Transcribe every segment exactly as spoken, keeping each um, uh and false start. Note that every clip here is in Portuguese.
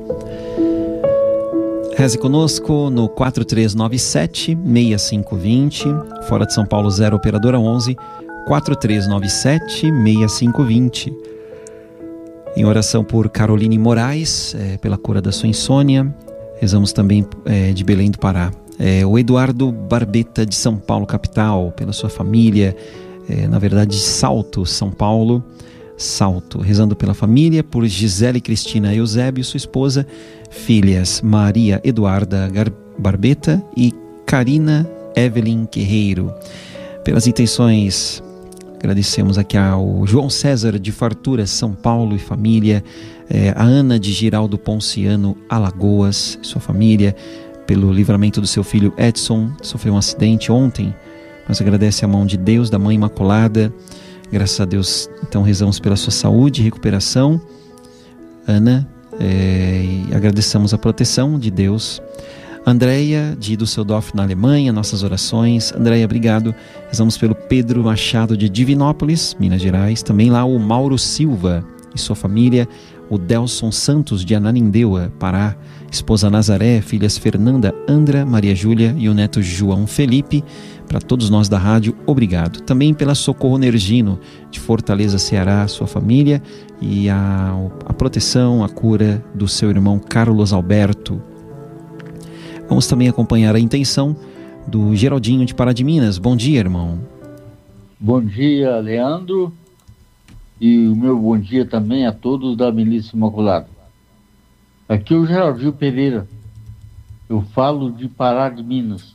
Reze conosco no quatro três nove sete, seis cinco dois zero, fora de São Paulo zero, operadora onze, quatro três nove sete, seis cinco dois zero. Em oração por Caroline Moraes, é, pela cura da sua insônia. Rezamos também é, de Belém do Pará. É, o Eduardo Barbeta de São Paulo, capital, pela sua família, é, na verdade de Salto, São Paulo, Salto. Rezando pela família, por Gisele Cristina Eusébio, sua esposa, filhas Maria Eduarda Gar- Barbeta e Karina Evelyn Guerreiro. Pelas intenções, agradecemos aqui ao João César de Fartura, São Paulo e família, é, a Ana de Giraldo Ponciano, Alagoas, sua família, pelo livramento do seu filho Edson, que sofreu um acidente ontem, mas agradece a mão de Deus, da Mãe Imaculada. Graças a Deus, então rezamos pela sua saúde e recuperação, Ana, é, e agradecemos a proteção de Deus. Andréia de Düsseldorf, na Alemanha, nossas orações. Andréia, obrigado. Rezamos pelo Pedro Machado de Divinópolis, Minas Gerais. Também lá o Mauro Silva e sua família. O Delson Santos de Ananindeua, Pará. Esposa Nazaré, filhas Fernanda, Andra, Maria Júlia e o neto João Felipe. Para todos nós da rádio, obrigado. Também pela Socorro Nergino, de Fortaleza, Ceará, sua família. E a, a proteção, a cura do seu irmão Carlos Alberto. Vamos também acompanhar a intenção do Geraldinho de Pará de Minas. Bom dia, irmão. Bom dia, Leandro. E o meu bom dia também a todos da Milícia Imaculada. Aqui é o Geraldinho Pereira. Eu falo de Pará de Minas.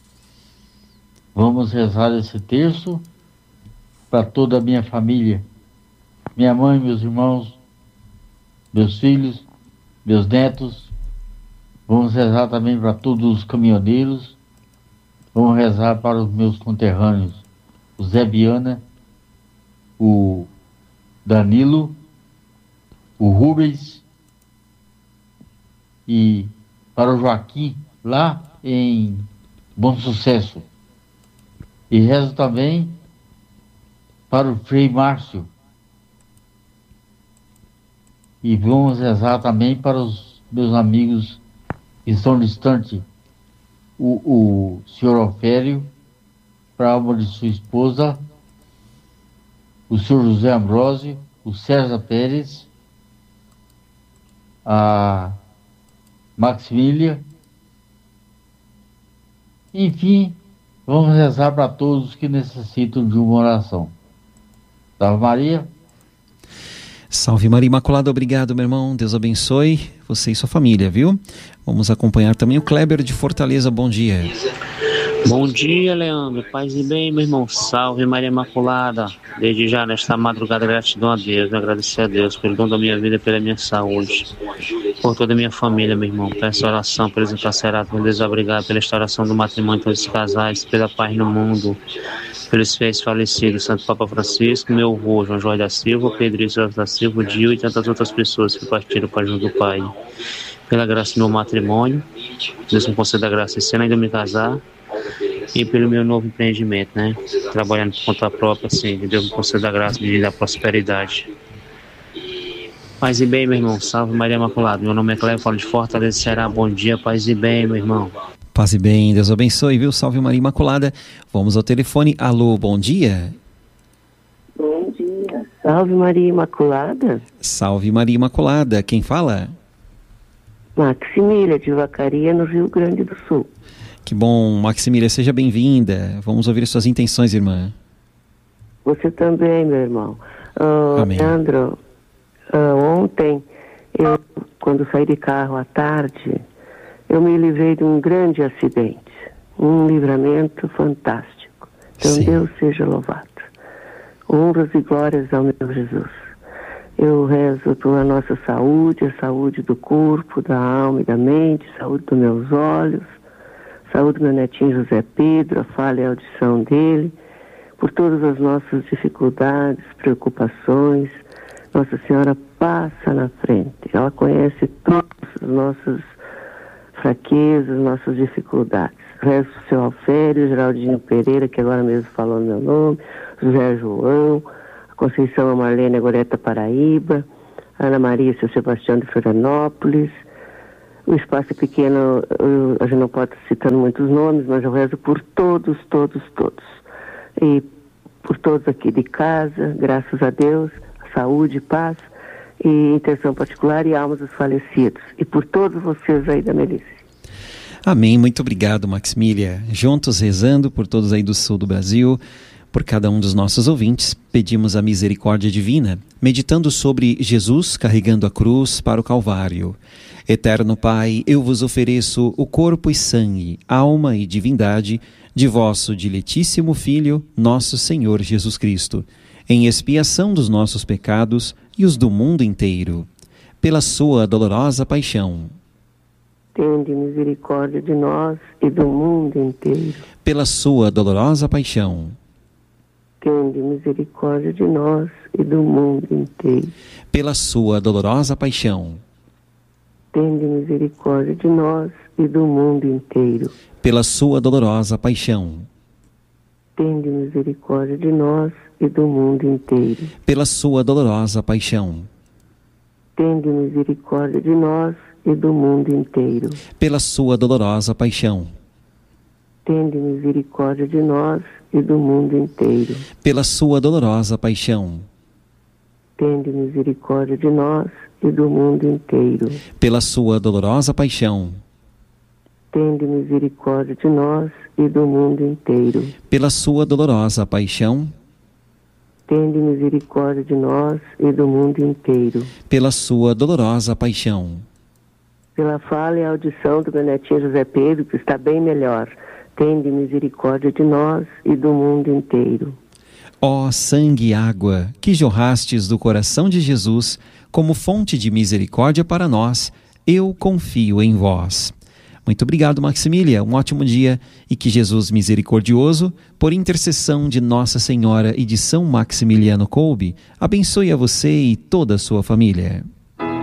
Vamos rezar esse terço para toda a minha família. Minha mãe, meus irmãos, meus filhos, meus netos. Vamos rezar também para todos os caminhoneiros. Vamos rezar para os meus conterrâneos, o Zé Biana, o Danilo, o Rubens e para o Joaquim, lá em Bom Sucesso. E rezo também para o Frei Márcio. E vamos rezar também para os meus amigos que estão distantes, o, o senhor Ofério, para a alma de sua esposa, o senhor José Ambrosio, o César Pérez, a Maximília. Enfim, vamos rezar para todos que necessitam de uma oração. Salve Maria. Salve Maria Imaculada, obrigado, meu irmão. Deus abençoe você e sua família, viu? Vamos acompanhar também o Kleber de Fortaleza. Bom dia. Bom dia, Leandro. Paz e bem, meu irmão. Salve Maria Imaculada. Desde já, nesta madrugada, gratidão a Deus. Me agradecer a Deus pelo dom da minha vida e pela minha saúde. Por toda a minha família, meu irmão. Peço oração pelos encarcerados. Meu Deus, obrigado pela restauração do matrimônio de todos os casais, pela paz no mundo, pelos fiéis falecidos, Santo Papa Francisco, meu avô, João Jorge da Silva, Pedro Jorge da Silva, Dio e tantas outras pessoas que partiram para junto do Pai. Pela graça do meu matrimônio, Deus me conceda a graça esse ano ainda me casar, e pelo meu novo empreendimento, né? Trabalhando por conta própria, assim, Deus me conceda a graça de dar prosperidade. Paz e bem, meu irmão. Salve Maria Imaculada. Meu nome é Cléber, falo de Fortaleza, Ceará. Bom dia, paz e bem, meu irmão. Paz e bem, Deus abençoe, viu? Salve Maria Imaculada. Vamos ao telefone. Alô, bom dia. Bom dia. Salve Maria Imaculada. Salve Maria Imaculada. Quem fala? Maximília de Vacaria, no Rio Grande do Sul. Que bom, Maximília, seja bem-vinda. Vamos ouvir suas intenções, irmã. Você também, meu irmão. Uh, Amém. Leandro, uh, ontem, eu, quando saí de carro à tarde, eu me livrei de um grande acidente. Um livramento fantástico. Então, Sim. Deus seja louvado. Honras e glórias ao meu Jesus. Eu rezo pela nossa saúde, a saúde do corpo, da alma e da mente, saúde dos meus olhos, saúde do meu netinho José Pedro, a falha e a audição dele, por todas as nossas dificuldades, preocupações. Nossa Senhora passa na frente. Ela conhece todas as nossas fraquezas, nossas dificuldades. Rezo o seu Alfério, Geraldinho Pereira, que agora mesmo falou no meu nome, José João, a Conceição a Marlene, a Goreta Paraíba, Ana Maria e seu Sebastião de Florianópolis, O espaço é pequeno, eu, a gente não pode estar citando muitos nomes, mas eu rezo por todos, todos, todos. E por todos aqui de casa, graças a Deus, saúde, paz e intenção particular e almas dos falecidos. E por todos vocês aí da Melissa. Amém. Muito obrigado, Maximília. Juntos rezando por todos aí do sul do Brasil, por cada um dos nossos ouvintes, pedimos a misericórdia divina, meditando sobre Jesus carregando a cruz para o Calvário. Eterno Pai, eu vos ofereço o corpo e sangue, alma e divindade de vosso diletíssimo Filho, nosso Senhor Jesus Cristo, em expiação dos nossos pecados e os do mundo inteiro. Pela sua dolorosa paixão. Tende misericórdia de nós e do mundo inteiro. Pela sua dolorosa paixão. Tende misericórdia de nós e do mundo inteiro. Pela sua dolorosa paixão. Tende misericórdia de nós e do mundo inteiro. Pela sua dolorosa paixão. Tende misericórdia de nós e do mundo inteiro. Pela sua dolorosa paixão. Tende misericórdia de nós e do mundo inteiro. Pela sua dolorosa paixão. Tende misericórdia de nós e do mundo inteiro. Pela sua dolorosa paixão. Tende misericórdia de nós e do mundo inteiro. Pela sua dolorosa paixão. Tende misericórdia de nós e do mundo inteiro. Pela sua dolorosa paixão. Tende misericórdia de nós e do mundo inteiro. Pela sua dolorosa paixão. Pela fala e audição do meu netinho José Pedro, que está bem melhor. Tende misericórdia de nós e do mundo inteiro. Ó sangue e água, que jorrastes do coração de Jesus, como fonte de misericórdia para nós, eu confio em vós. Muito obrigado, Maximília. Um ótimo dia e que Jesus misericordioso, por intercessão de Nossa Senhora e de São Maximiliano Kolbe, abençoe a você e toda a sua família.